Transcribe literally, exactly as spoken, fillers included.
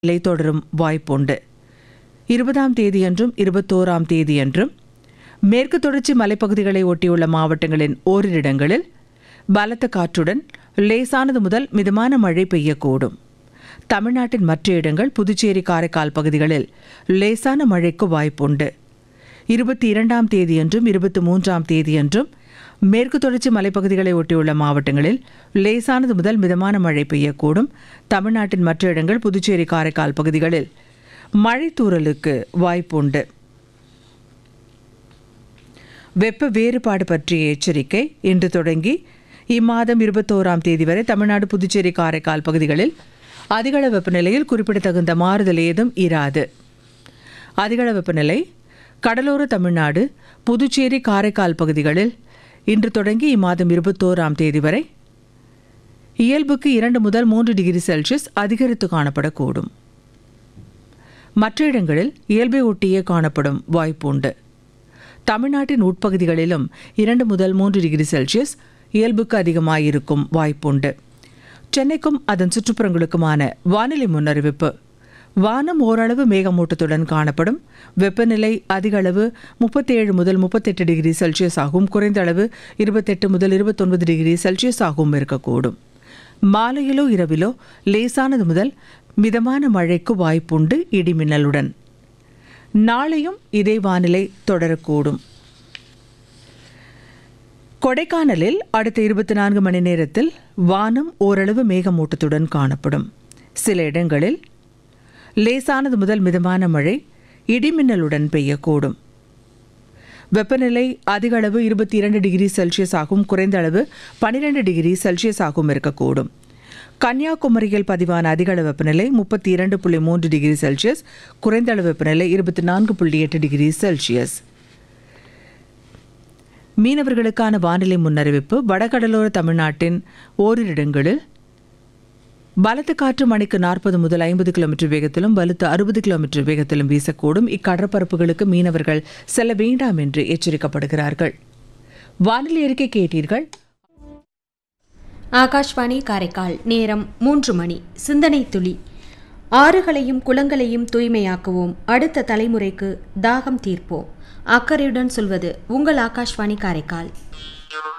நிலை தொடரும் வாய்ப்புண்டு. இருபதாம் தேதியன்றும் இருபத்தோராம் தேதியன்றும் மேற்கு தொடர்ச்சி மலைப்பகுதிகளை ஒட்டியுள்ள மாவட்டங்களின் ஓரிரு இடங்களில் பலத்த காற்றுடன் லேசானது முதல் மிதமான மழை பெய்யக்கூடும். தமிழ்நாட்டின் மற்ற இடங்கள் புதுச்சேரி காரைக்கால் பகுதிகளில் லேசான மழைக்கு வாய்ப்புண்டு. இருபத்தி இரண்டாம் தேதியன்றும் இருபத்தி மூன்றாம் தேதியன்றும் மேற்கு தொடர்ச்சி மலைப்பகுதிகளை ஒட்டியுள்ள மாவட்டங்களில் லேசானது முதல் மிதமான மழை பெய்யக்கூடும். தமிழ்நாட்டின் மற்ற இடங்கள் புதுச்சேரி காரைக்கால் பகுதிகளில் மழை தூறலுக்கு வாய்ப்புண்டு. வெப்ப வேறுபாடு பற்றிய எச்சரிக்கை இன்று தொடங்கி இம்மாதம் இருபத்தோராம் தேதி வரை தமிழ்நாடு புதுச்சேரி காரைக்கால் பகுதிகளில் அதிகள வெப்பநிலையில் குறிப்பிடத்தகுந்த மாறுதல் ஏதும் இராது. அதிகள வெப்பநிலை கடலோர தமிழ்நாடு புதுச்சேரி காரைக்கால் பகுதிகளில் இன்று தொடங்கி இம்மாதம் இருபத்தோராம் தேதி வரை இயல்புக்கு இரண்டு முதல் மூன்று டிகிரி செல்சியஸ் அதிகரித்து காணப்படக்கூடும். மற்ற இடங்களில் இயல்பை ஒட்டியே காணப்படும் வாய்ப்புண்டு. தமிழ்நாட்டின் உட்பகுதிகளிலும் இரண்டு முதல் மூன்று டிகிரி செல்சியஸ் இயல்புக்கு அதிகமாயிருக்கும் வாய்ப்புண்டு. சென்னைக்கும் அதன் சுற்றுப்புறங்களுக்குமான வானிலை முன்னறிவிப்பு. வானம் ஓரளவு மேகமூட்டத்துடன் காணப்படும். வெப்பநிலை அதிக அளவு முப்பத்தேழு முதல் முப்பத்தெட்டு டிகிரி செல்சியஸ் ஆகும். குறைந்த அளவு இருபத்தெட்டு முதல் இருபத்தொன்பது டிகிரி செல்சியஸ் ஆகவும் இருக்கக்கூடும். மாலையிலோ இரவிலோ லேசானது முதல் மிதமான மழைக்கு வாய்ப்புண்டு இடிமின்னலுடன். நாளையும் இதே வானிலை தொடரக்கூடும். கொடைக்கானலில் அடுத்த இருபத்தி நான்கு மணி நேரத்தில் வானம் ஓரளவு மேகமூட்டத்துடன் காணப்படும். சில இடங்களில் லேசானது முதல் மிதமான மழை இடிமின்னலுடன் பெய்யக்கூடும். வெப்பநிலை அதிக அளவு இருபத்தி இரண்டு டிகிரி செல்சியஸ் ஆகும். குறைந்த அளவு பனிரெண்டு டிகிரி செல்சியஸ் ஆகவும் இருக்கக்கூடும். கன்னியாகுமரியில் பதிவான அதிகளவு வெப்பநிலை முப்பத்தி இரண்டு புள்ளி மூன்று டிகிரி செல்சியஸ். குறைந்த அளவு வெப்பநிலை இருபத்தி நான்கு புள்ளி எட்டு டிகிரி செல்சியஸ். மீனவர்களுக்கான வானிலை முன்னறிவிப்பு. வடகடலோர தமிழ்நாட்டின் ஓரிரு இடங்களில் பலத்த காற்று மணிக்கு நாற்பது முதல் ஐம்பது கிலோமீட்டர் வேகத்திலும் வலுத்து அறுபது கிலோமீட்டர் வேகத்திலும் வீசக்கூடும். இக்கடற்பரப்புகளுக்கு மீனவர்கள் செல்ல வேண்டாம் என்று எச்சரிக்கப்படுகிறார்கள். வானிலை அறிக்கை கேட்டீர்கள். ஆகாஷ்வாணி காரைக்கால். நேரம் மூன்று மணி. சிந்தனை துளி. ஆறுகளையும் குளங்களையும் தூய்மையாக்குவோம், அடுத்த தலைமுறைக்கு தாகம் தீர்ப்போம். அக்கறையுடன் சொல்வது உங்கள் ஆகாஷ்வாணி காரைக்கால்.